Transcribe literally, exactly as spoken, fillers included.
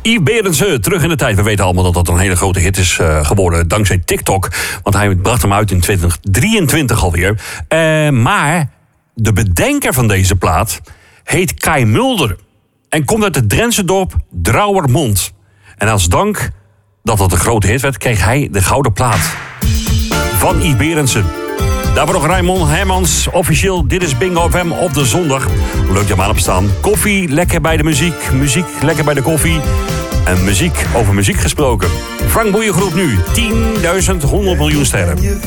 Yves Berendsen, terug in de tijd. We weten allemaal dat dat een hele grote hit is uh, geworden dankzij TikTok. Want hij bracht hem uit in twintig drieëntwintig alweer. Uh, maar de bedenker van deze plaat heet Kai Mulder. En komt uit het Drentse dorp Drouwermond. En als dank dat dat een grote hit werd, kreeg hij de gouden plaat van Yves Berendsen. Daarvoor nog Raymond Hermans, officieel. Dit is Bingo F M op de zondag. Leuk dat je aan op staan. Koffie, lekker bij de muziek. Muziek, lekker bij de koffie. En muziek, over muziek gesproken. Frank Boeiengroep nu. tienduizend honderd miljoen sterren.